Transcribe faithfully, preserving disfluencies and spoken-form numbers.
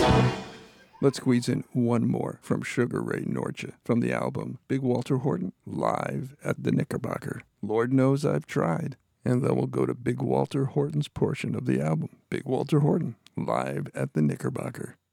Let's squeeze in one more from Sugar Ray Norcha from the album Big Walter Horton, Live at the Knickerbocker. Lord knows I've tried. And then we'll go to Big Walter Horton's portion of the album, Big Walter Horton, Live at the Knickerbocker.